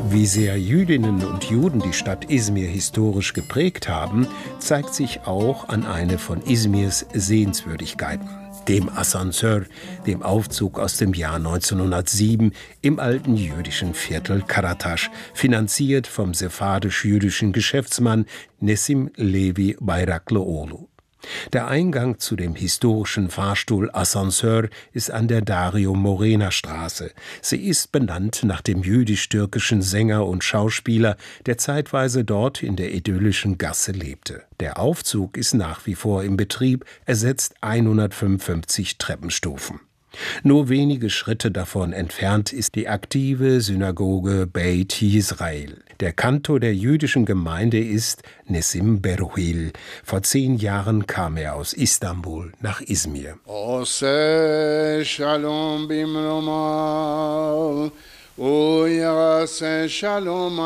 Wie sehr Jüdinnen und Juden die Stadt Izmir historisch geprägt haben, zeigt sich auch an eine von Izmirs Sehenswürdigkeiten, dem Asansör, dem Aufzug aus dem Jahr 1907 im alten jüdischen Viertel Karataş, finanziert vom sephardisch-jüdischen Geschäftsmann Nesim Levi Bayraklıoğlu. Der Eingang zu dem historischen Fahrstuhl Asansör ist an der Dario Morena Straße. Sie ist benannt nach dem jüdisch-türkischen Sänger und Schauspieler, der zeitweise dort in der idyllischen Gasse lebte. Der Aufzug ist nach wie vor im Betrieb, ersetzt 155 Treppenstufen. Nur wenige Schritte davon entfernt ist die aktive Synagoge Beit Yisrael. Der Kantor der jüdischen Gemeinde ist Nesim Beruhil. Vor 10 Jahren kam er aus Istanbul nach Izmir. Ose shalom bimromal, o yase shalom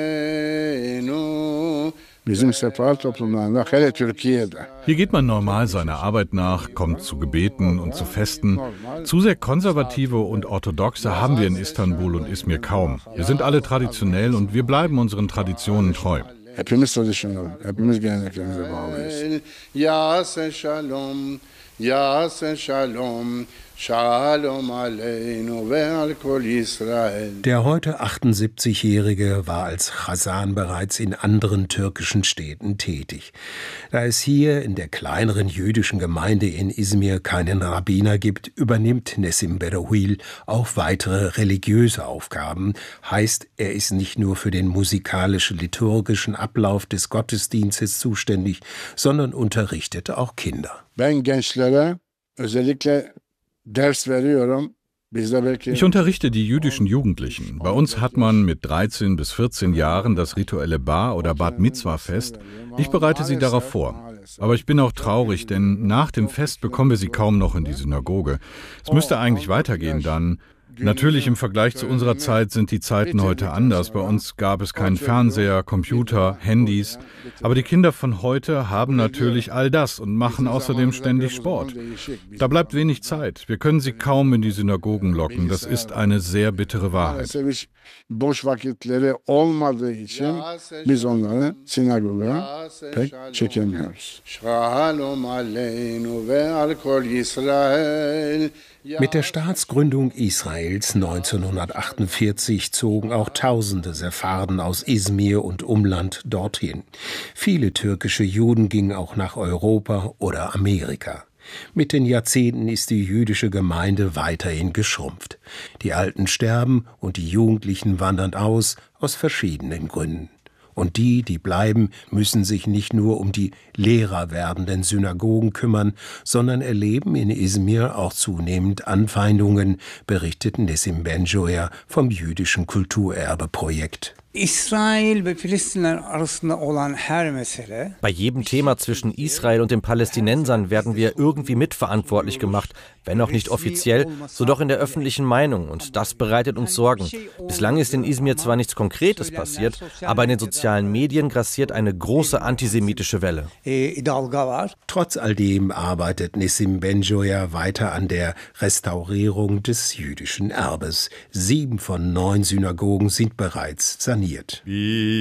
aleinu. Hier geht man normal seiner Arbeit nach, kommt zu Gebeten und zu Festen. Zu sehr konservative und orthodoxe haben wir in Istanbul und Izmir kaum. Wir sind alle traditionell und wir bleiben unseren Traditionen treu. Hepimiz tradisyonel, hepimiz geleneklerimize bağlıyız. Yase shalom, yase shalom. Shalom aleinu ve'al kol Israel. Der heute 78-Jährige war als Chazan bereits in anderen türkischen Städten tätig. Da es hier in der kleineren jüdischen Gemeinde in Izmir keinen Rabbiner gibt, übernimmt Nesim Beruhil auch weitere religiöse Aufgaben. Heißt, er ist nicht nur für den musikalischen-liturgischen Ablauf des Gottesdienstes zuständig, sondern unterrichtet auch Kinder. Ben gençlere özellikle Ich unterrichte die jüdischen Jugendlichen. Bei uns hat man mit 13 bis 14 Jahren das rituelle Bar- oder Bat Mitzwa-Fest. Ich bereite sie darauf vor. Aber ich bin auch traurig, denn nach dem Fest bekommen wir sie kaum noch in die Synagoge. Es müsste eigentlich weitergehen dann. Natürlich im Vergleich zu unserer Zeit sind die Zeiten heute anders. Bei uns gab es keinen Fernseher, Computer, Handys. Aber die Kinder von heute haben natürlich all das und machen außerdem ständig Sport. Da bleibt wenig Zeit. Wir können sie kaum in die Synagogen locken. Das ist eine sehr bittere Wahrheit. Boş vakitleri olmadığı için biz onları sinagoga pek çekemiyoruz. Shalom aleinu ve'al kol Israel. Mit der Staatsgründung Israels 1948 zogen auch Tausende Sepharden aus Izmir und Umland dorthin. Viele türkische Juden gingen auch nach Europa oder Amerika. Mit den Jahrzehnten ist die jüdische Gemeinde weiterhin geschrumpft. Die Alten sterben und die Jugendlichen wandern aus verschiedenen Gründen. Und die bleiben, müssen sich nicht nur um die leerer werdenden Synagogen kümmern, sondern erleben in Izmir auch zunehmend Anfeindungen, berichtet Nesim Benjoya vom jüdischen Kulturerbe-Projekt. Bei jedem Thema zwischen Israel und den Palästinensern werden wir irgendwie mitverantwortlich gemacht, wenn auch nicht offiziell, so doch in der öffentlichen Meinung. Und das bereitet uns Sorgen. Bislang ist in Izmir zwar nichts Konkretes passiert, aber in den sozialen Medien grassiert eine große antisemitische Welle. Trotz all dem arbeitet Nesim Benjoya weiter an der Restaurierung des jüdischen Erbes. 7 von 9 Synagogen sind bereits saniert.